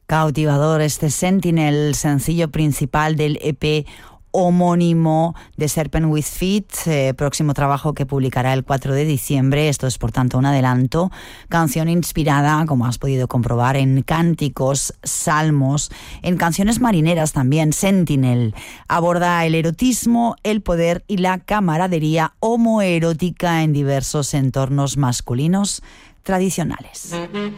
Cautivador este Sentinel, sencillo principal del EP homónimo de Serpent with Feet, próximo trabajo que publicará el 4 de diciembre. Esto es por tanto un adelanto. Canción inspirada, como has podido comprobar, en cánticos, salmos, en canciones marineras también. Sentinel aborda el erotismo, el poder y la camaradería homoerótica en diversos entornos masculinos tradicionales.